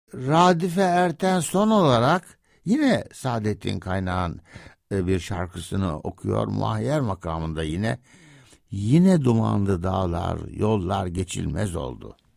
Radife Erten son olarak yine Saadettin Kaynağ'ın bir şarkısını okuyor. Muhayyer makamında yine dumanlı dağlar, yollar geçilmez oldu.